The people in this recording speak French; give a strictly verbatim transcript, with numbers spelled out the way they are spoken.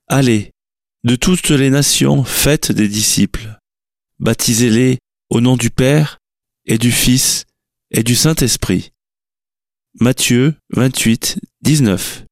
Allez, de toutes les nations, faites des disciples. Baptisez-les au nom du Père et du Fils et du Saint-Esprit. Matthieu vingt-huit, dix-neuf.